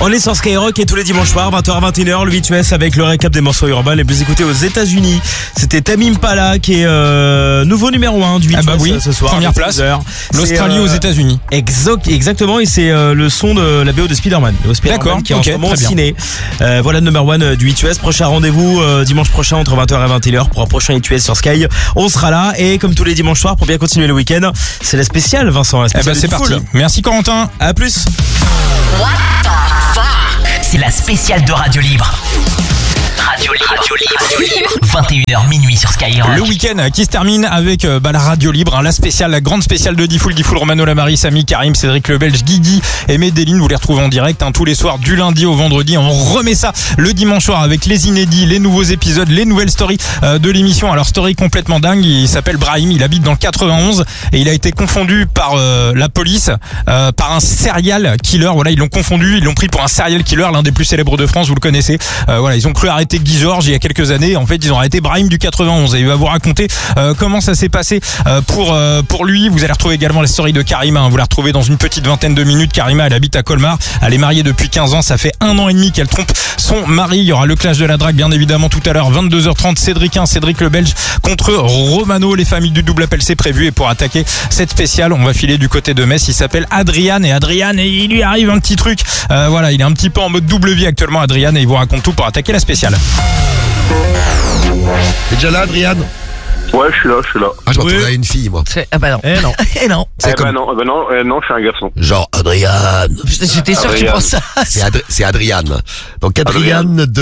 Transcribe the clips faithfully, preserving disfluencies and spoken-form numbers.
On est sur Skyrock et tous les dimanches soirs, vingt heures vingt et une heures, le huit U S avec le récap des morceaux urbains les plus écoutés aux États-Unis. C'était Tame Impala qui est euh, nouveau numéro un du huit U S ah bah oui, ce soir. Première place. L'Australie euh, aux États-Unis. Exact, exactement. Et c'est euh, le son de la B O de Spider-Man. Spider-Man D'accord, qui est okay, en ce moment au ciné. Euh, voilà le number one du huit U S. Prochain rendez-vous euh, dimanche prochain entre vingt heures et vingt et une heures pour un prochain huit U S sur Sky. On sera là et comme tous les dimanches soirs pour bien continuer le week-end, c'est la spéciale, Vincent. La spéciale eh bah c'est parti. Merci Corentin. À plus. C'est la spéciale de Radio Libre. Radio Libre, Radio Libre, Radio Libre. vingt et une heures minuit sur Skyrock. Le week-end qui se termine avec euh, bah, la Radio Libre, hein, la spéciale, la grande spéciale de Diffoul, Diffoul, Romano Lamari, Samy, Karim, Cédric Le Belge, Guigui et Medellin. Vous les retrouvez en direct hein, tous les soirs du lundi au vendredi. On remet ça le dimanche soir avec les inédits, les nouveaux épisodes, les nouvelles stories euh, de l'émission. Alors story complètement dingue, il s'appelle Brahim, il habite dans le quatre-vingt-onze et il a été confondu par euh, la police euh, par un serial killer. Voilà, ils l'ont confondu, ils l'ont pris pour un serial killer, l'un des plus célèbres de France, vous le connaissez. Euh, voilà, ils ont cru arrêter Guy Georges il y a quelques années. En fait, ils ont arrêté Brahim du quatre-vingt-onze et il va vous raconter euh, comment ça s'est passé euh, pour euh, pour lui. Vous allez retrouver également la story de Karima. Hein. Vous la retrouvez dans une petite vingtaine de minutes. Karima, elle habite à Colmar. Elle est mariée depuis quinze ans. Ça fait un an et demi qu'elle trompe son mari. Il y aura le clash de la drague, bien évidemment, tout à l'heure, vingt-deux heures trente. Cédric un, Cédric Le Belge contre Romano. Les familles du double appel, c'est prévu. Et pour attaquer cette spéciale, on va filer du côté de Metz. Il s'appelle Adrian et Adrian et il lui arrive un petit truc. Euh, voilà, il est un petit peu en mode double vie actuellement, Adrian, et il vous raconte tout pour attaquer la spéciale. T'es déjà là, Adrien? Ouais, je suis là, je suis là. Ah, je m'attendais à une fille, moi. C'est... Ah bah non. Eh non. Eh non. Eh comme... bah non, eh bah non, eh non, je suis un garçon. Genre, Adrien. J'étais sûr que tu Adrien. penses ça. C'est, Adri... c'est Adrien. Donc, Adrien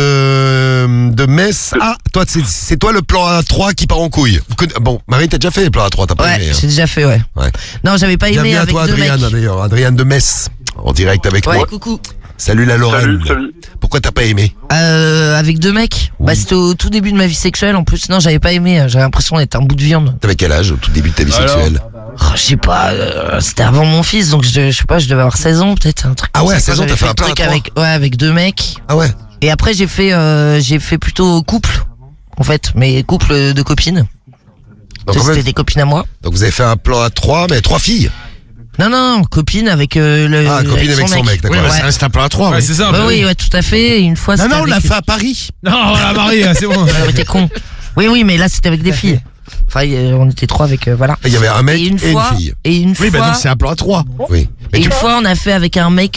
de, de Metz. Ah, toi, c'est, c'est toi le plan A trois qui part en couille. Vous conna... Bon, Marie, t'as déjà fait le plan A trois, t'as pas Ouais, aimé. Hein. j'ai déjà fait, ouais. Ouais. Non, j'avais pas aimé Bienvenue à avec toi, deux Adrien, mecs. d'ailleurs. Adrien de Metz. En direct avec Ouais, moi. coucou. Salut la Lorraine. Salut, salut. Pourquoi t'as pas aimé? Euh, avec deux mecs. Oui. Bah, c'était au tout début de ma vie sexuelle. En plus, non, j'avais pas aimé. J'avais l'impression d'être un bout de viande. T'avais quel âge au tout début de ta vie Alors sexuelle? Oh, je sais pas, euh, c'était avant mon fils, donc je, je sais pas, je devais avoir seize ans, peut-être, un truc. Ah comme ouais, ça, à seize quand ans, j'avais t'as fait un le plan truc à trois. avec, ouais, avec deux mecs. Ah ouais. Et après, j'ai fait, euh, j'ai fait plutôt couple, en fait, mais couple de copines. Donc, en C'était fait, des copines à moi. donc vous avez fait un plan à trois, mais trois filles. Non, non, non, copine avec euh, le. Ah, copine avec son mec, d'accord. Ouais, Ouais, ouais. c'est un plan à trois. Ouais, c'est ça. Bah bah oui, ouais, tout à fait. Et une fois, Non, c'était non, on l'a avec- fait à Paris. Non, la Marie, c'est bon. Ouais, mais t'es con. Oui, oui, mais là, c'était avec des filles. Enfin, euh, on était trois avec, euh, voilà. Il y avait un mec Et et une une, fois, fille. et une Oui, fois. bah donc c'est un plan à trois. Oui. Mais Et tu une fois, on a fait avec un mec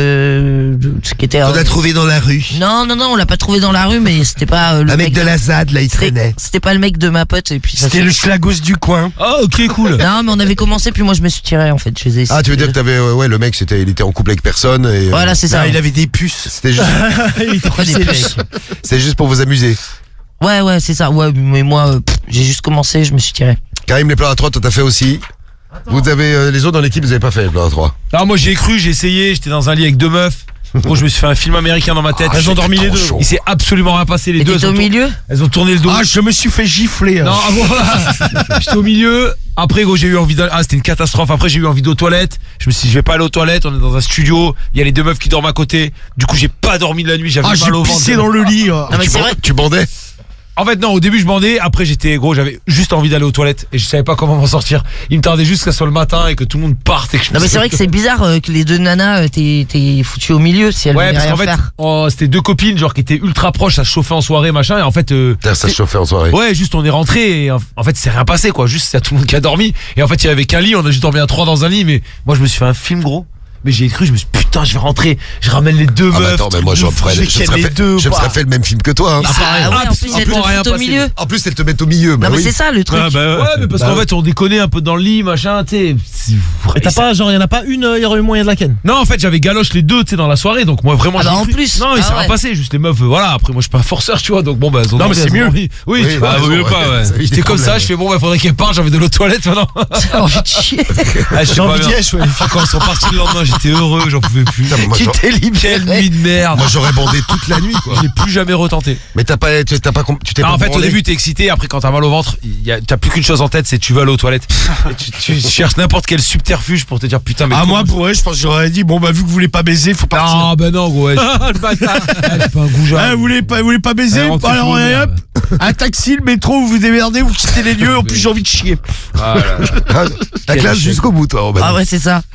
euh, ce qui était. on euh, l'a trouvé dans la rue. Non, non, non, on l'a pas trouvé dans la rue, mais c'était pas euh, le Un mec de la Z A D, là, il C'était, traînait. c'était pas le mec de ma pote et puis ça C'était fait- le schlagos du coin. Oh, ok, cool. Non, mais on avait commencé puis moi je me suis tiré en fait. Je les ai Ah, tu veux dire que t'avais, ouais, ouais, le mec, c'était, il était en couple avec personne et. euh, Voilà, c'est ça. il avait des puces. C'était juste, Pourquoi des puces c'était juste pour vous amuser. Ouais, ouais, c'est ça. Ouais, mais moi, euh, pff, j'ai juste commencé, je me suis tiré. Karim, les plans à trois, toi, t'as fait aussi. Vous avez, euh, les autres dans l'équipe, vous avez pas fait les plans à trois. Alors moi j'ai cru, j'ai essayé, j'étais dans un lit avec deux meufs. Gros, je me suis fait un film américain dans ma tête. Ah, Elles ont c'était dormi les trop deux. chaud. Il s'est absolument rien passé les Et deux. t'étais elles au ont tour- milieu Elles ont tourné le dos. Ah, je me suis fait gifler. Non, ah, voilà. J'étais au milieu. Après, gros, j'ai eu envie de... Ah, c'était une catastrophe. Après, j'ai eu envie d'aux toilettes. Je me suis dit, je vais pas aller aux toilettes. On est dans un studio. Il y a les deux meufs qui dorment à côté. Du coup, j'ai pas dormi de la nuit. J'avais Ah, j'ai mal au ventre. pissé dans le lit. Non, mais tu, c'est ban- vrai. tu bandais. En fait, non, au début, je bandais. Après, j'étais, gros, j'avais juste envie d'aller aux toilettes. Et je savais pas comment m'en sortir. Il me tardait juste qu'à ce soit le matin et que tout le monde parte. Et que je me Non, mais suis- c'est vrai que c'est bizarre euh, que les deux nanas euh, t'es, t'es foutu au milieu si elles Ouais, venaient parce rien qu'en fait, faire. oh, c'était deux copines, genre, qui étaient ultra proches. Ça se chauffait en soirée, machin. Et en fait, euh, Putain, ça se chauffait en soirée. ouais, juste on est rentré et en en fait c'est rien passé quoi, juste c'est tout le monde qui a dormi et en fait il y avait qu'un lit, on a juste dormi à trois dans un lit mais moi je me suis fait un film gros. Mais j'ai cru, je me suis dit, putain, je vais rentrer, je ramène les deux Ah, bah meufs. attends, mais truc moi, de je fou, ferais, je je ken serais les fait, deux. je me bah. serais fait le même film que toi. Hein. Ah, pareil. ouais, en Ah, plus, elles te absolument rien foutent au passé. milieu. En plus, elle te met au milieu. Bah Non, mais oui. c'est ça le truc. Ah, bah, Ouais, mais parce Bah qu'en ouais. fait on déconnait un peu dans le lit, machin, tu sais. c'est- Et t'as pas, genre, y'en a pas une, il y aurait eu moyen de la ken. Non, en fait j'avais galoche les deux, tu sais, dans la soirée, donc moi vraiment. Ah, j'y bah, ai en cru. plus. Non, il Ah, s'est rien ouais. passé, juste les meufs, euh, voilà. Après moi je suis pas forceur, tu vois, donc bon bah. elles ont Non, mais dormi, c'est elles ont mieux. dormi. Oui, Oui, tu bah, vois, vaut mieux ouais, pas, ouais. ça évite J'étais les comme ça, problèmes. je fais bon, bah faudrait qu'elles partent, j'ai envie de l'eau toilette maintenant. J'ai envie de chier. Ah, je sais envie pas d'y bien. être, ouais. Ah, quand ils sont partis le lendemain, j'étais heureux, j'en pouvais plus. Putain, moi, Tu j'aurais- t'es Quelle libéré. nuit de merde. moi, j'aurais bandé toute la nuit, quoi. J'ai plus jamais retenté. Mais t'as pas, tu t'as pas, com- tu t'es Ah, pas en fait, au branlé. début, t'es excité. Après, quand t'as mal au ventre, il y a- t'as plus qu'une chose en tête, c'est tu vas aller aux toilettes. Et tu, tu cherches n'importe quel subterfuge pour te dire putain, mais. Ah, comment- moi, pour eux, je pense que j'aurais dit, bon, bah, vu que vous voulez pas baiser, faut partir. Ah, bah non, gros. Ouais, je- le bâtard. je suis pas un goujat. Ah, vous voulez pas, vous voulez pas baiser? Ouais, rentrez Alors, chez vous, allez, hop. merde. Un taxi, le métro, vous vous démerdez, vous quittez les lieux. En plus, j'ai envie de chier. Ah, là, là. Ah, la Quel classe échec. jusqu'au bout, toi. Robin. Ah ouais, c'est ça.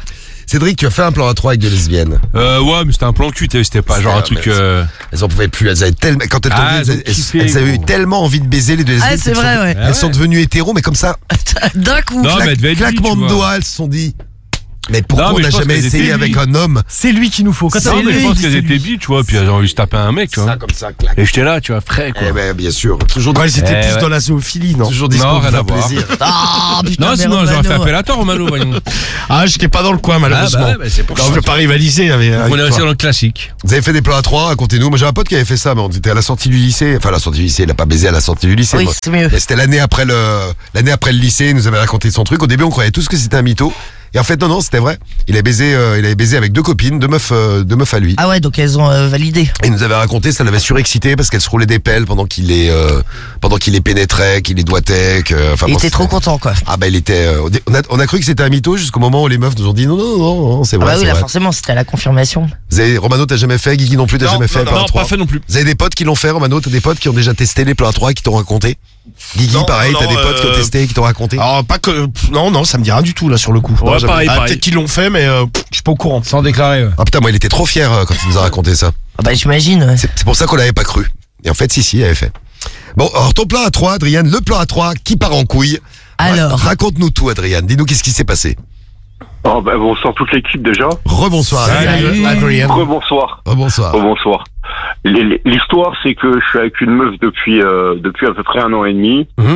Cédric, tu as fait un plan à trois avec des lesbiennes. Euh, ouais, mais c'était un plan cul, t'as vu, c'était pas genre un truc. Euh... Elles en pouvaient plus, elles avaient tellement. Quand elles Ah, tombaient, elles, elles ont kiffé, elles- elles avaient eu gros. tellement envie de baiser les deux lesbiennes. Ah, c'est qu'elles vrai, sont- ouais. Elles sont devenues hétéros, mais comme ça, D'un coup. Non, claque- mais elle devait être claquement vie, tu de vois. doigts, elles se sont dit. Mais pourquoi Non, mais on n'a je pense jamais qu'elles essayé étaient avec bi. un homme? C'est lui qu'il nous faut. Quand Non, c'est mais je lui, pense c'est qu'elles étaient lui. bi, tu vois, puis elles ont envie de se taper un mec, tu vois. Ça, comme ça, claque. Et j'étais là, tu vois, frais, quoi. Eh ben, bien sûr. Toujours, Ouais, ils étaient Eh plus ouais. dans la zoophilie, non? toujours dispo Non, pour rien faire à voir. plaisir. Ah, putain, Non, mais sinon j'aurais Romano. fait appel à toi, Romano, voyons. Ah, je n'étais pas dans le coin, malheureusement. Ah, bah ouais, bah, c'est pour Non, ça. je veux pas rivaliser avec, avec On est toi. resté dans le classique. Vous avez fait des plans à trois, racontez-nous. Moi, j'ai un pote qui avait fait ça, mais on était à la sortie du lycée. Enfin, à la sortie du lycée, il a pas baisé à la sortie du lycée. Oui, moi. c'est mieux. Mais c'était l'année après le, l'année après le lycée, il nous avait raconté son truc. Au début, on croyait tous que c'était un mytho. Et en fait, non, non, c'était vrai. Il a baisé, euh, il avait baisé avec deux copines, deux meufs, euh, deux meufs à lui. Ah ouais, donc elles ont euh, validé. Et il nous avait raconté, ça l'avait surexcité parce qu'elle se roulait des pelles pendant qu'il les, euh, pendant qu'il les pénétrait, qu'il les doigtait, que, enfin, Il bon, était c'était- trop content, quoi. Ah bah il était, euh, on a, on a cru que c'était un mytho jusqu'au moment où les meufs nous ont dit non, non, non, non c'est Ah vrai. bah oui, c'est là, vrai. forcément, c'était à la confirmation. Vous avez, Romano, t'as jamais fait, Guigui non plus, t'as jamais fait, plan à trois. non plus. Vous avez des potes qui l'ont fait, Romano, t'as des potes qui ont déjà testé les plans à trois et qui t'ont raconté? Guigui, Non, pareil, non, t'as des potes qui ont euh, testé et qui t'ont raconté? Alors, pas que. Non, non, ça me dit rien du tout, là, sur le coup. Ouais, Non, jamais. pareil, Ah, pareil. peut-être qu'ils l'ont fait, mais euh, pff, je suis pas au courant. Sans déclarer, ouais. Ah putain, moi il était trop fier euh, quand il nous a raconté ça. Ah bah j'imagine. Ouais. C'est c'est pour ça qu'on l'avait pas cru. Et en fait, si, si, il avait fait. Bon, alors ton plan à trois, Adrien, le plan à trois qui part en couille. Alors. Ra- Raconte-nous tout, Adrien. Dis-nous qu'est-ce qui s'est passé. Oh, bah, bonsoir toute l'équipe déjà. Rebonsoir, Adrien. Salut. Adrien. Rebonsoir. Rebonsoir. Rebonsoir. L- L'histoire, c'est que je suis avec une meuf depuis euh, depuis à peu près un an et demi. Mhm.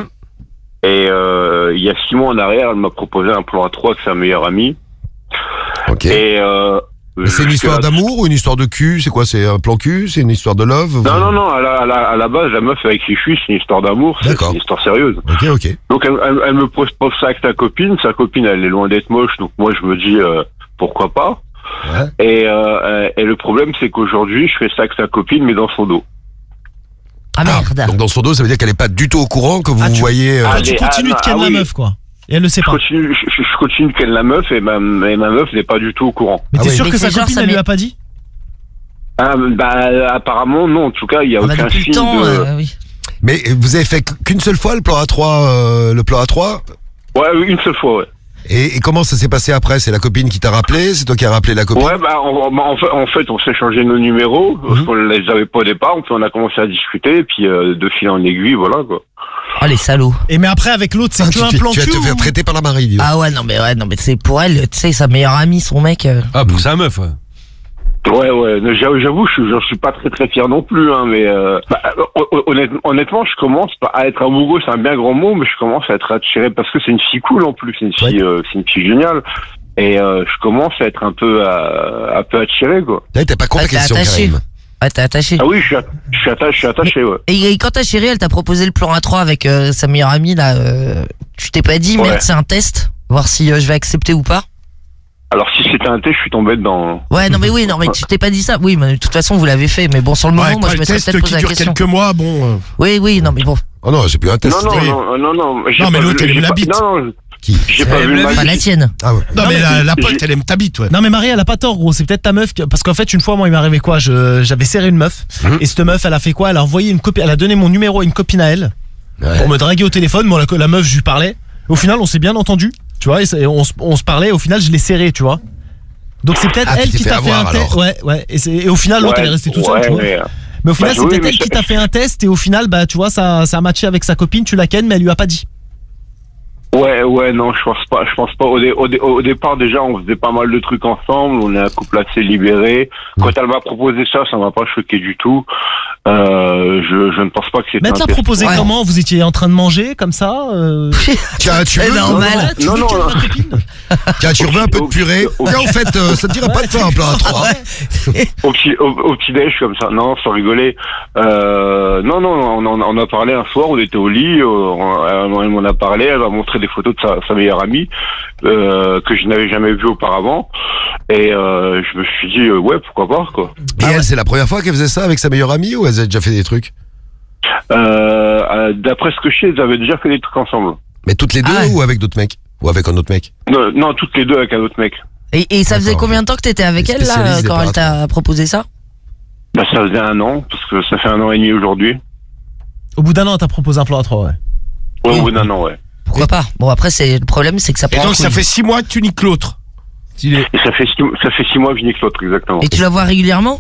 Et euh, il y a six mois en arrière, elle m'a proposé un plan à trois avec sa meilleure amie. Ok. Et euh, Mais c'est une histoire jusqu'à- d'amour ou une histoire de cul? C'est quoi? C'est un plan cul? C'est une histoire de love? Non, non, non. À la, à la, à la base, la meuf avec qui je suis, c'est une histoire d'amour. C'est D'accord. une histoire sérieuse. Ok, ok. Donc elle, elle, elle me propose ça avec sa copine. Sa copine, elle est loin d'être moche. Donc moi, je me dis euh, pourquoi pas. Ouais. Et, euh, et le problème, c'est qu'aujourd'hui, je fais ça avec sa copine, mais dans son dos. Ah merde. Donc dans son dos, ça veut dire qu'elle est pas du tout au courant que vous Ah, tu- voyez. euh, Ah, Toi, tu mais- continues ah, de ken ah la oui. meuf, quoi. Et elle le sait Je pas. continue, je, je- je continue de ken la meuf et ma, et ma meuf n'est pas du tout au courant. Mais Ah t'es oui. sûr Mais que c'est sa genre, copine, ça elle lui met- a pas dit? Ah, bah, apparemment, non. En tout cas, il n'y a Ah bah aucun depuis signe le temps, de... euh, oui. Mais vous avez fait qu'une seule fois le plan à trois, euh, le plan à trois. Ouais, une seule fois, ouais. Et, et comment ça s'est passé après? C'est la copine qui t'a rappelé? C'est toi qui as rappelé la copine? Ouais, bah, en, en fait, en fait, on s'est changé nos numéros, parce qu'on les avait pas au départ, puis on a commencé à discuter, et puis euh, de fil en aiguille, voilà, quoi. Oh les salauds. Et mais après, avec l'autre, c'est Ah, que tu, un tu- plan tu vas cul te faire ou- traiter par la Marie, dis donc. Ah ouais, non mais ouais, non mais c'est pour elle, tu sais, sa meilleure amie, son mec. euh, Ah, pour sa meuf, ouais. Ouais, ouais, j'avoue, j'avoue, je suis, j'en suis pas très très fier non plus, hein, mais euh, bah, hon- honnêtement, honnêtement, je commence pas à être amoureux, c'est un bien grand mot, mais je commence à être attiré parce que c'est une fille cool en plus, c'est une fille, euh, c'est une fille géniale, et euh, je commence à être un peu, euh, un peu attiré, quoi. Là, t'es pas con Ah, la t'es question, attaché. Karim. Ah t'es attaché. Ah oui, je suis, at- je suis attaché, je suis attaché, ouais. Et, et quand ta chérie, elle t'a proposé le plan à trois avec euh, sa meilleure amie là, euh, tu t'es pas dit Ouais. merde, c'est un test, voir si euh, je vais accepter ou pas. Alors si c'était un thé, je suis tombé dedans. Ouais, non mais oui, non mais tu t'es pas dit ça. Oui, mais de toute façon vous l'avez fait, mais bon sur le moment, Ouais, moi quoi, je le me serais test peut-être qui posé la dure question. quelques mois, bon. euh, Oui, oui, non mais bon. Oh non, j'ai plus un test. Non, non, Oui. non, non, non, j'ai Non, mais pas l'autre, vu- elle aime j'ai la pas- bite. Non, non, Qui? j'ai pas Elle vu aime le la Enfin match. la tienne. Ah ouais. Non, mais mais la, la j'ai- pote, elle aime ta bite, ouais. Non mais Marie elle a pas tort gros, c'est peut-être ta meuf qui- parce qu'en fait une fois moi il m'est arrivé quoi, je j'avais serré une meuf Mhm. et cette meuf elle a fait quoi, elle a envoyé une copie, elle a donné mon numéro à une copine à elle Ouais. pour me draguer au téléphone. Moi la, la meuf je lui parlais, au final on s'est bien entendu, tu vois, et, ça- et on, se- on se parlait, au final je l'ai serré, tu vois. Donc c'est peut-être Ah, tu elle t'es qui fait t'a fait avoir, un test, alors. ouais ouais, et, c'est- et au final l'autre Ouais, elle est restée toute seule, ouais, tu vois. mais, euh, Mais au final bah, c'est oui, peut-être mais elle je- qui t'a fait un test et au final bah tu vois ça ça a matché avec sa copine, tu la ken mais elle lui a pas dit. Ouais, ouais, non, je pense pas. Je pense pas. Au, dé- au, dé- au départ, déjà, on faisait pas mal de trucs ensemble. On est un couple assez libéré. Quand elle m'a proposé ça, ça m'a pas choqué du tout. Euh, je, je ne pense pas que c'était. Mais elle un te l'a test. proposé Ouais. comment? Vous étiez en train de manger comme ça euh... Tiens, tu C'est veux, normal. Tu Non, veux non, ken non. ma copine? tiens, tu veux un peu de purée? Au- Tiens, en fait, euh, ça te dirait pas de faire un plan à trois? Au petit, au, au petit déj comme ça. Non, sans rigoler. Euh, non, non, on, en- on a parlé un soir. On était au lit. euh, on- elle, elle m'en a parlé. Elle m'a montré des photos de sa, sa meilleure amie euh, que je n'avais jamais vue auparavant. Et euh, je me suis dit euh, ouais, pourquoi pas quoi. Et elle, c'est la première fois qu'elle faisait ça avec sa meilleure amie ou elle a déjà fait des trucs? Euh, euh, D'après ce que je sais, ils avaient déjà fait des trucs ensemble. Mais toutes les deux Ah ouais. ou avec d'autres mecs? Ou avec un autre mec? Non, non, toutes les deux avec un autre mec. Et, et ça faisait D'accord. combien de temps que t'étais avec Les elle là spécialistes des quand elle plans à t'a proposé ça? Bah, ça faisait un an, parce que ça fait un an et demi aujourd'hui. Au bout d'un an t'as proposé un plan à trois, ouais. Ouais, Oui. au bout d'un an, ouais. Pourquoi pas? Bon après c'est le problème c'est que ça Et prend. donc, ça fait six mois que tu niques l'autre. Stylé. Et ça fait six, ça fait six mois que je nique l'autre, exactement. Et tu la vois régulièrement?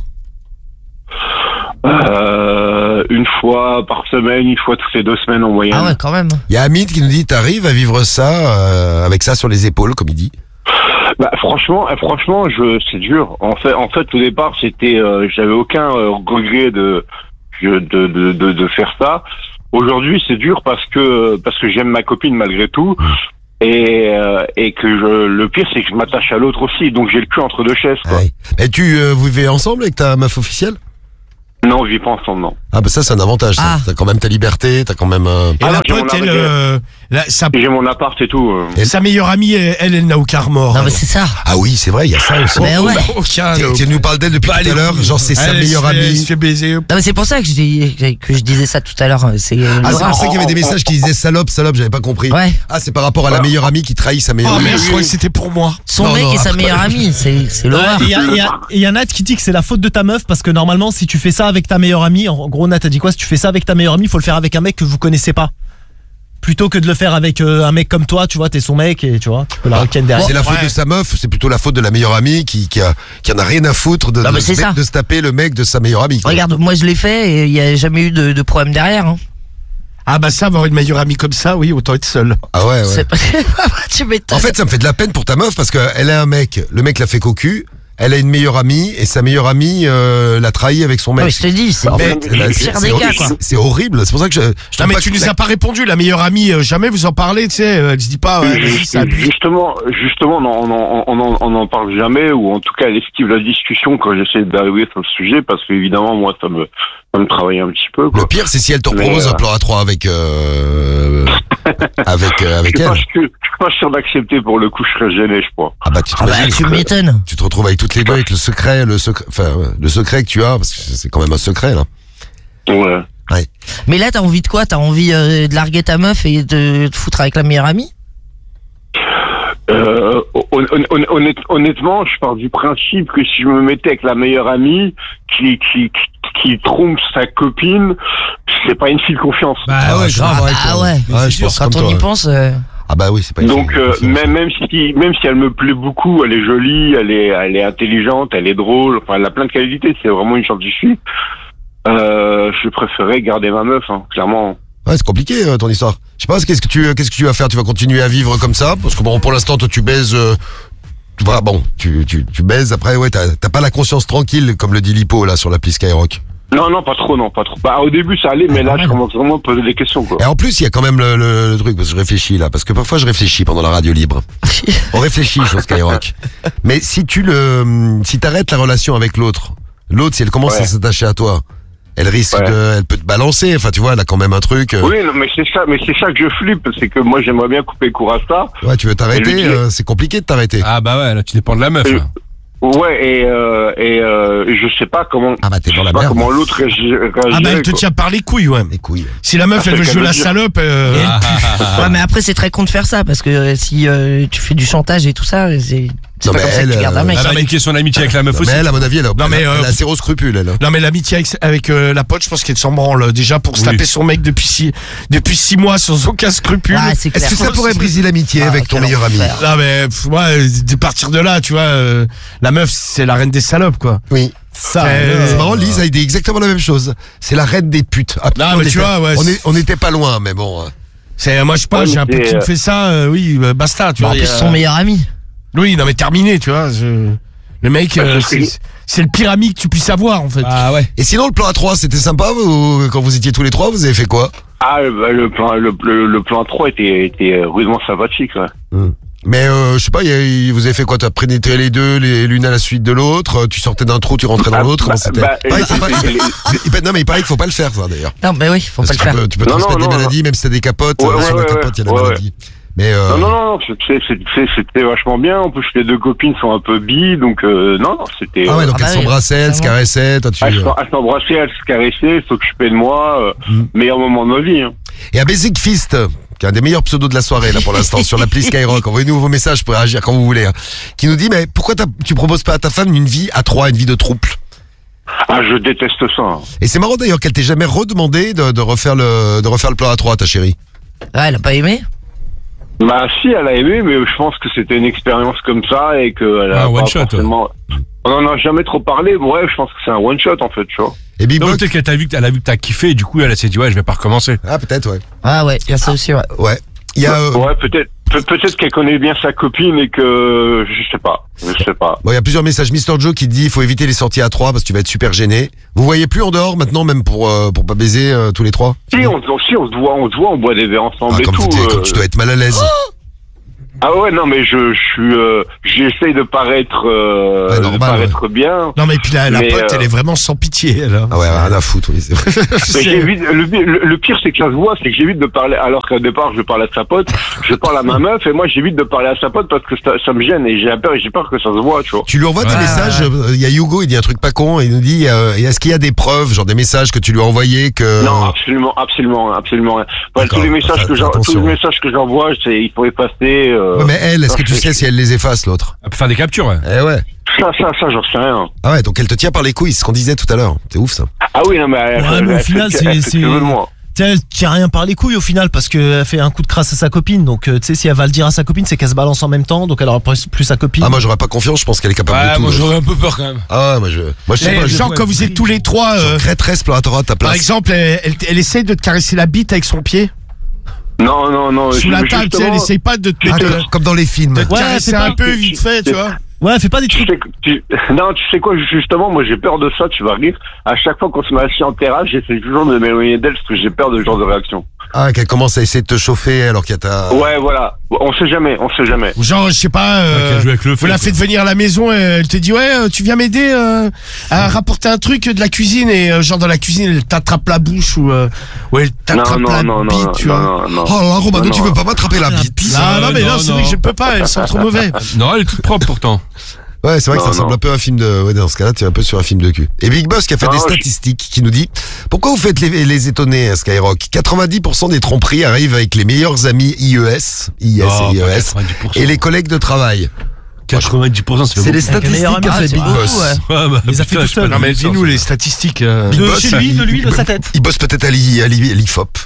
Euh, une fois par semaine, une fois toutes les deux semaines en moyenne. Ah ouais, quand même. Il y a Hamid qui nous dit, t'arrives à vivre ça euh, avec ça sur les épaules, comme il dit. Bah franchement, euh, franchement, je c'est dur. En fait, en fait, au départ, c'était, euh, j'avais aucun euh, regret de, de de de de faire ça. Aujourd'hui, c'est dur parce que parce que j'aime ma copine malgré tout. Et, euh, et que je, le pire, c'est que je m'attache à l'autre aussi, donc j'ai le cul entre deux chaises, quoi. Ouais. Et tu euh, vous vivez ensemble avec ta meuf officielle? Non, on vit pas ensemble, non. Ah bah ça c'est un avantage, ça. Ah. T'as quand même ta liberté, t'as quand même... Euh... Et Ah la non, j'ai mon pote, elle, appart. euh, la- sa, J'ai mon appart et tout. euh. Et- sa meilleure amie, elle, elle, elle n'a aucun remords. Non, elle. mais c'est ça. Ah oui, c'est vrai, il y a ça aussi. Mais ouais. Aucun. Tu, elle- tu nous parles d'elle depuis Bah, tout à les l'heure, couilles. genre c'est sa Elle, meilleure elle se fait- Elle amie. se fait baiser. Non, mais c'est pour ça que je, dis, que je disais ça tout à l'heure. C'est Ah, c'est Laura. pour ça qu'il y avait des messages qui disaient salope, salope, j'avais pas compris. Ouais. Ah, c'est par rapport à la meilleure amie qui trahit sa meilleure Oh amie. merde, je croyais que c'était pour moi. Son Non, mec non, et sa après- meilleure amie, c'est c'est Laura. Et il y a, et y a- et y a Nat qui dit que c'est la faute de ta meuf parce que normalement, si tu fais ça avec ta meilleure amie, en gros, Nat a dit quoi? Si tu fais ça avec ta meilleure amie, faut le faire avec un mec que vous connaissez pas. Plutôt que de le faire avec euh, un mec comme toi, tu vois, t'es son mec et tu vois, tu peux la requête derrière. C'est la faute Ouais. de sa meuf, c'est plutôt la faute de la meilleure amie qui, qui, a, qui en a rien à foutre de, Non, de, mais c'est se- ça. de se taper le mec de sa meilleure amie. quoi. Regarde, moi je l'ai fait et il y a jamais eu de, de problème derrière. Hein. Ah bah ça, avoir une meilleure amie comme ça, oui, autant être seul. Ah ouais, ouais. C'est pas... tu m'étonnes. En fait, ça me fait de la peine pour ta meuf parce qu'elle a un mec, le mec l'a fait cocu, elle a une meilleure amie et sa meilleure amie euh, l'a trahi avec son Ah, mais mec. je te dis, c'est Bah, c'est en fait, le Là, c'est- pire c'est des horrible, cas, quoi. c'est- C'est horrible, c'est pour ça que je. je Non trouve mais pas tu que- nous as pas répondu, la meilleure amie, euh, jamais vous en parlez, tu sais, euh, elle se dit pas, ouais, vas-y, ça abuse. Justement, justement, on en, on, en, on, en, on en parle jamais, ou en tout cas, elle esquive la discussion quand j'essaie d'arriver sur le sujet, parce qu'évidemment, moi, ça me, ça me travaille un petit peu, quoi. Le pire, c'est si elle te Mais, propose euh, un plan à trois avec euh, avec euh, Je avec suis pas elle. sûr, je suis pas sûr d'accepter pour le coup, je serais gêné, je crois. Ah bah tu Ah bah, t'imagines, tu m'étonnes. tu te retrouves avec toutes les deux avec le secret, le secret, enfin ouais, le secret que tu as parce que c'est quand même un secret là. Ouais. Mais là, t'as envie de quoi? T'as envie euh, de larguer ta meuf et de te foutre avec la meilleure amie? Euh, hon- hon- honnête- honnêtement, je pars du principe que si je me mettais avec la meilleure amie qui, qui, qui, qui trompe sa copine, c'est pas une fille de confiance. Bah ouais, je- grave. ouais, Ah toi. ouais. Ouais, je pense Quand comme on toi. y pense, euh, Ah bah oui, c'est pas une Donc fille de euh, confiance. même même si même si elle me plaît beaucoup, elle est jolie, elle est elle est intelligente, elle est drôle, enfin elle a plein de qualités, c'est vraiment une gentille fille. Euh, je préférais garder ma meuf, hein, clairement. Ouais, c'est compliqué euh, ton histoire. Je sais pas, qu'est-ce que tu qu'est-ce que tu vas faire? Tu vas continuer à vivre comme ça parce que bon, pour l'instant, toi, tu baises. Euh, tu vois, bon, tu tu tu baises. Après, ouais, t'as t'as pas la conscience tranquille comme le dit Lipo là sur l'appli Skyrock. Non non pas trop non pas trop. Bah au début ça allait, mais là je commence vraiment à poser des questions quoi. Et en plus, il y a quand même le, le, le truc parce que je réfléchis là, parce que parfois je réfléchis pendant la radio libre. On réfléchit sur Skyrock. Mais si tu le si t'arrêtes la relation avec l'autre, l'autre si elle commence Ouais. à s'attacher à toi, elle risque Ouais. de, elle peut te balancer. Enfin, tu vois, elle a quand même un truc. euh, Oui non mais c'est ça mais c'est ça que je flippe, c'est que moi j'aimerais bien couper court à ça. Ouais, tu veux Et t'arrêter, lui, euh, c'est compliqué de t'arrêter. Ah bah ouais, là tu dépends de la meuf. Euh, Là. Ouais et euh, et euh, je sais pas comment. Ah bah, t'es je dans sais la pas merde. comment l'autre réagi- réagirait. Ah bah elle te quoi. tient par les couilles, ouais. Les couilles. Si la meuf Ah, elle veut c'est jouer la qu'elle veut dire. salope, euh, ouais, mais après, c'est très con de faire ça parce que euh, si euh, tu fais du chantage et tout ça, c'est c'est Non, pas mais comme ça que elle, tu gardes un euh, mec. Là, bah, une question d'amitié avec la meuf Non, aussi. mais elle, à mon avis, elle a, Non, mais, elle a- euh, elle a zéro scrupule, elle. Non mais l'amitié avec, avec euh, la pote, je pense qu'elle s'en branle déjà pour se Oui. taper son mec depuis six, depuis six mois sans aucun scrupule. Ah, c'est clair. Est-ce que ça pourrait briser l'amitié Ah, avec ton quel meilleur ami? enfer. Non mais pff, ouais, de partir de là, tu vois, euh, la meuf c'est la reine des salopes quoi. Oui. Ça. C'est marrant, Lise a dit exactement la même chose. C'est la reine des putes. Ah, Non, on mais tu était- vois, ouais, on c'est- est- on n'était pas loin, mais bon. euh. C'est moi je sais pas, Ouais, j'ai un mais peu c'est, qui me euh, fait ça, euh, oui, bah, basta, tu Bah, en vois. plus, il y a- son meilleur ami. Oui, non mais terminé, tu vois. je- Le mec, Bah, euh, c'est- c'est c'est le pire ami que tu puisses avoir en fait. Ah ouais. Et sinon, le plan à trois, c'était sympa vous, quand vous étiez tous les trois, vous avez fait quoi? Ah bah, le plan le, le, le plan trois était était rudement sympathique. Ouais. Mais euh, je sais pas, il y a- il- vous avez fait quoi? T'as pénétré les deux, les- l'une à la suite de l'autre, euh, tu sortais d'un trou, tu rentrais dans Ah, l'autre, comment bah, c'était? bah, Pareil, faut pas- les- les- il paraît- Non mais il paraît qu'il faut pas le faire ça d'ailleurs. Non, mais oui, faut Parce pas le que faire. tu peux, tu peux Non, transmettre non, des non, maladies, même si t'as des capotes, Ouais, euh, ouais, sur la ouais, capote, il y a la ouais, ouais. maladie. Mais euh, Non, non, non, c'est- c'est- c'est- c'est- c'était vachement bien. En plus, les deux copines sont un peu bi, donc euh, non, non, c'était. Ah ouais, donc Ah bah elles oui, s'embrassaient, elles se vraiment. caressaient, toi tu... elles s'en- elles s'embrassaient, elles se caressaient, elles s'occupaient de moi. Euh, Mm. Meilleur moment de ma vie. Hein. Et à Basic Fist, qui est un des meilleurs pseudos de la soirée là pour l'instant, sur l'appli Skyrock, envoyez-nous vos messages pour réagir quand vous voulez, hein, qui nous dit, mais pourquoi t'as- tu proposes pas à ta femme une vie à trois, une vie de trouble? Ah, je déteste ça. hein. Et c'est marrant d'ailleurs qu'elle t'ait jamais redemandé de, de refaire le de refaire le plan à trois, ta chérie. Ouais, elle a pas aimé. Bah si, elle a aimé, mais je pense que c'était une expérience comme ça et que elle a Ah, pas one shot, forcément... On en a jamais trop parlé, ouais, je pense que c'est un one shot en fait, tu vois. Et Big Non, Boss. peut-être qu'elle t'a vu, que- elle a vu que t'as kiffé et du coup elle s'est dit ouais je vais pas recommencer. Ah, peut-être, ouais. Ah ouais, il y a ça aussi, ouais. Ouais. Il y a, euh, Ouais, peut-être, peut- peut-être qu'elle connaît bien sa copine et que je sais pas, je sais pas. bon, il y a plusieurs messages. Mister Joe qui dit, il faut éviter les sorties à trois parce que tu vas être super gêné. Vous voyez plus en dehors maintenant, même pour, euh, pour pas baiser euh, tous les trois? Si on, si on se voit, on se voit, on boit des verres ensemble Ah, et comme, tout. t'es- euh, comme tu dois être mal à l'aise. Ah ouais, non, mais je, je suis, euh, j'essaye de paraître, euh, Ouais, de normal, paraître bien. Non, mais puis la, la Mais, pote, euh, elle est vraiment sans pitié, elle. hein. Ah ouais, rien à foutre, oui, c'est vrai. Mais j'évite, le, le, le pire, c'est que ça se voit, c'est que j'évite de parler, alors qu'au départ, je parle à sa pote, je parle à ma meuf, et moi, j'évite de parler à sa pote parce que ça, ça me gêne, et j'ai peur, j'ai peur que ça se voit, tu vois. Tu lui envoies des Ouais. messages, euh, il y a Hugo, il dit un truc pas con, il nous dit, euh, et est-ce qu'il y a des preuves, genre des messages que tu lui as envoyés que... Non, absolument, absolument, absolument. Ouais, D'accord, tous les messages fais- que fais j'en- tous attention. les messages que j'envoie, c'est, il faut effacer, euh, Ouais, mais elle, est-ce que tu je- sais si elle les efface, l'autre? Elle peut faire des captures ouais. Eh ouais. ça, ça, ça, j'en sais rien. Ah ouais, donc elle te tient par les couilles, c'est ce qu'on disait tout à l'heure. C'est ouf, ça. Ah oui, non, mais, elle, Ouais, elle- mais au elle fait final, ce que- c'est- elle fait ce c'est- qu'elle veut de moi. Tu sais, elle tient rien par les couilles au final parce qu'elle fait un coup de crasse à sa copine. Donc, euh, tu sais, si elle va le dire à sa copine, c'est qu'elle se balance en même temps. Donc, elle aura plus plus sa copine. Ah, moi, j'aurais pas confiance, je pense qu'elle est capable de Ouais, tout. moi là. j'aurais un peu peur quand même. Ah ouais, moi, je, moi, je sais Eh, pas, je genre, quand vous êtes tous les trois, euh, crêterais explorateur à ta par place. exemple, elle, elle, elle essaye de te caresser la bite avec son pied. Non, non, non. Sous je- la table, tu sais, elle justement, essaye pas de te, Ah, de- comme, comme dans les films. de te Ouais, caresser c'est un pas- peu vite fait, tu vois. Ouais, fais pas des Tu trucs. sais, que- tu- non, tu sais quoi, justement, moi j'ai peur de ça, tu vas rire. À chaque fois qu'on se met assis en terrasse, j'essaie toujours de m'éloigner d'elle parce que j'ai peur de ce genre de réaction. Ah, qu'elle commence à essayer de te chauffer alors qu'il y a ta... Ouais, voilà. On sait jamais, on sait jamais. Ou genre, je sais pas, euh, qu'elle joue avec le vous feu, la quoi. faites venir à la maison et elle te dit, ouais, euh, tu viens m'aider euh, à rapporter un truc de la cuisine et euh, genre dans la cuisine, elle t'attrape la bouche ou euh, ouais, elle Non, t'attrape non, la non, bite, non, tu non, vois. non, non. Oh là, Romano, Non, tu non. veux pas m'attraper la bite? Ah non, mais non, non, c'est non. vrai que je peux pas, elles sont trop mauvais. Non elle est toute propre pourtant. Ouais, c'est vrai que ça Non, ressemble non. un peu à un film de... Ouais, dans ce cas-là, tu es un peu sur un film de cul. Et Big Boss qui a fait Non, des je- statistiques qui nous dit pourquoi vous faites les, les étonnés à Skyrock? quatre-vingt-dix pour cent des tromperies arrivent avec les meilleurs amis I E S, I S Non, et I E pas S, quatre-vingt-dix pour cent. et les collègues de travail. quatre-vingt-dix pour cent ça fait C'est les beaucoup. Avec un meilleur statistiques qu'a ami, fait c'est Big beaucoup, Boss. ouais. Ouais, bah, Les a fait putain, tout je sais pas seul. d'où Non, mais ils sortent, dis-nous ça. les statistiques. euh. Big De Boss, chez lui, il- de lui, de il- sa tête. Il bosse peut-être à l'I- à l'I- à l'I F O P.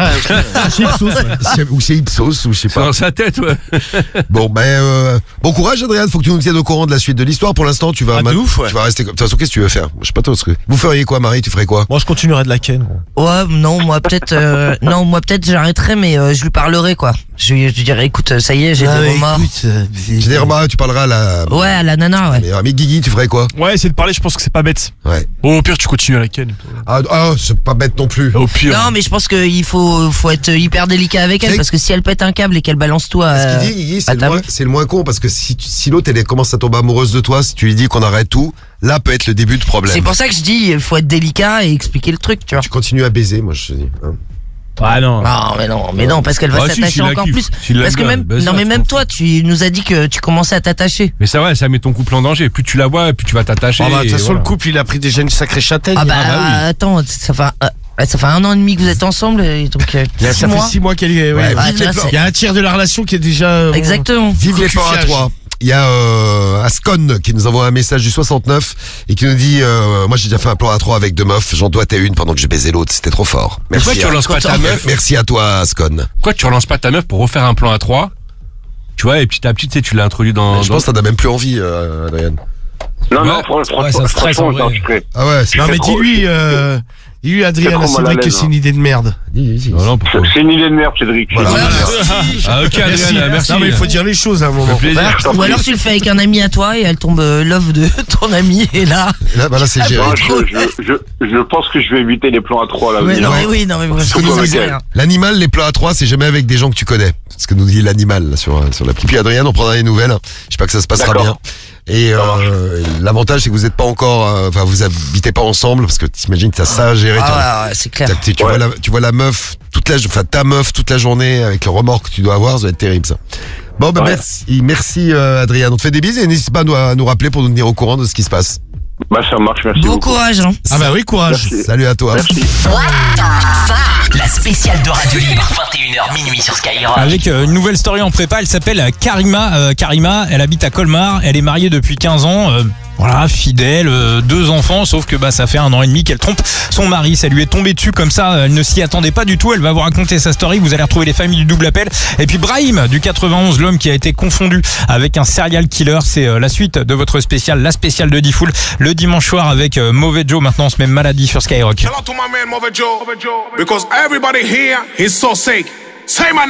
Chez Ipsos, ouais. Ou chez Ipsos, ou je sais C'est pas. dans sa tête ouais. Bon, ben, euh, bon courage, Adrien. Faut que tu nous tiennes au courant de la suite de l'histoire. Pour l'instant, tu vas, Ah, de ma- ouf, ouais. tu vas rester comme. De toute façon, qu'est-ce que tu veux faire? Je sais pas toi, ce que. Vous feriez quoi, Marie? Tu ferais quoi? Moi, je continuerai de la ken. gros. Ouais, non, moi peut-être, euh, non, moi peut-être j'arrêterai, mais euh, je lui parlerai quoi. Je, lui- je lui dirai, écoute, ça y est, j'ai Ah, des mais remords. écoute, euh, Je veux dire, bah, tu parleras à la. Ouais, à la nana, ouais. Mais, mais Guigui, tu ferais quoi? Ouais, essayer de parler, je pense que c'est pas bête. Ouais. Bon, au pire, tu continues à la ken. Ah, ah, c'est pas bête non plus. Au pire. Non, mais je pense qu'il faut, faut être hyper délicat avec elle C'est- parce que si elle pète un câble et qu'elle balance tout à. Ce qu'il dit, Guigui, c'est à le, ta moins, meuf. c'est le moins con parce que si, tu- si l'autre elle commence à tomber amoureuse de toi, si tu lui dis qu'on arrête tout, là peut être le début de problème. C'est pour ça que je dis, il faut être délicat et expliquer le truc, tu vois. Tu continues à baiser, moi je te dis. hein. Ah non. Non, mais non, mais non, parce qu'elle va Ah, si, s'attacher s'il la encore kiffe. plus. S'il l'aime Parce que bien, même, baise non, ça, mais je même pense. toi, tu nous as dit que tu commençais à t'attacher. Mais ça ouais ça met ton couple en danger. Plus tu la vois plus tu vas t'attacher. Ah bah, de toute et façon, voilà. le couple, il a pris déjà une sacrée châtaigne. Ah bah, Ah bah oui. attends, ça fait, euh, ça fait un an et demi que vous êtes ensemble, et donc euh, Il y a- six ça mois. fait six mois qu'elle est. Ouais, Ouais, Ah, vive là, les plans. c'est- Il y a un tiers de la relation qui est déjà. euh, Exactement. Vive les plans à Cocufiage. trois. Il y a euh, Ascon qui nous envoie un message du soixante-neuf et qui nous dit euh, moi j'ai déjà fait un plan à trois avec deux meufs, j'en dois une pendant que je baisais l'autre, c'était trop fort. Merci. Pourquoi tu à- relances pas ta meuf? Merci à toi, Ascon. Pourquoi tu relances pas ta meuf pour refaire un plan à trois? Tu vois et petit à petit tu sais tu l'as introduit dans. Je dans- pense que t'en as même plus envie, euh, Adrien. Non, Ouais. non, franchement, Ouais, ça stresse, franchement, en vrai. j'en suis prêt. Ah ouais, c'est Non, mais trop- dis-lui, euh, dis-lui, Adrien, trop là, c'est mal à vrai que l'aise, c'est une hein. idée de merde. Non, non, pourquoi? C'est une idée de merde, Cédric. Voilà. C'est une idée de Voilà. merde. Ah ok Adrien merci. Non, mais il faut dire les choses à un moment. Ça fait plaisir. Je t'en Ou alors prie. tu le fais avec un ami à toi et elle tombe euh, love de ton ami et là. Et là, bah là, c'est géré. Non, je, je, je, je pense que je vais éviter les plans à trois là. Ouais, non, ouais. mais oui, non, mais bref, Surtout ça avec sert à elle. rien. L'animal, les plats à trois, c'est jamais avec des gens que tu connais. C'est ce que nous dit l'animal là, sur, sur l'appli. Puis Adrien, on prendra des nouvelles. J'espère que ça se passera D'accord. bien. Et euh, l'avantage, c'est que vous n'êtes pas encore, euh, enfin, vous habitez pas ensemble parce que t'imagines, t'as ça à gérer. t'as- Ah, ouais, ouais, c'est clair. t'as- tu, tu vois la, tu vois la meuf toute la, enfin ta meuf toute la journée avec le remords que tu dois avoir, ça va être terrible ça. Bon, bah Ouais. merci, merci euh, Adrien. On te fait des bises et n'hésite pas à nous, à nous rappeler pour nous tenir au courant de ce qui se passe. Bah, ça marche, merci Bon beaucoup. courage, hein. Ah bah oui, courage. Merci. Salut à toi. Merci. La spéciale de Radio Libre vingt et une heures. et une heures minuit sur Skyrock. Avec euh, une nouvelle story en prépa, elle s'appelle Karima. Euh, Karima, elle habite à Colmar, elle est mariée depuis quinze ans. Euh, Voilà, fidèle, euh, deux enfants, sauf que bah ça fait un an et demi qu'elle trompe son mari. Ça lui est tombé dessus comme ça, elle ne s'y attendait pas du tout. Elle va vous raconter sa story, vous allez retrouver les familles du double appel. Et puis Brahim du quatre-vingt-onze, l'homme qui a été confondu avec un serial killer. C'est euh, la suite de votre spécial, la spéciale de Diffoul, le dimanche soir avec euh, Mauvais Joe. Maintenant on se met Maladie sur Skyrock. Shout out to my man Mauvais Joe, because everybody here is so sick. Say my name.